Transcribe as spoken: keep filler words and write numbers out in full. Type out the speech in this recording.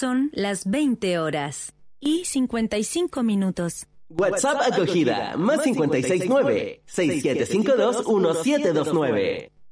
Son las veinte horas y cincuenta y cinco minutos. WhatsApp acogida, más cincuenta y seis nueve, seis siete cinco dos, uno siete dos nueve.